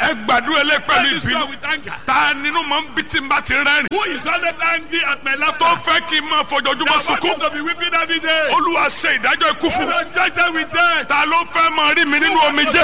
ẹ gbàdúrà lé pẹ̀lú Pray this prayer ìbínú. with anger. Ta nínú mọ̀ ń bí tí n bá ti rẹ́rìn. Who is always angry at my laughter? Tó fẹ́ kí n máa fojoojúmọ́ They want me sunkún. to be weeping every day. Olúwa ṣe ìdájọ́ ikú fún mi. Lord, judge them with death. Ta ló fẹ́ máa rí mi nínú omijé?